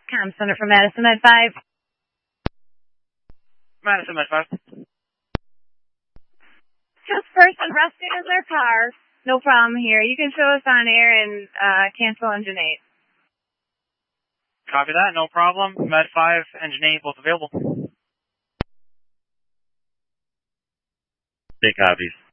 Comm Center from Madison Med 5. Madison Med 5. Just person resting in their car. No problem here. You can show us on air and cancel engine 8. Copy that, no problem. Med 5, engine 8, both available. Big copies.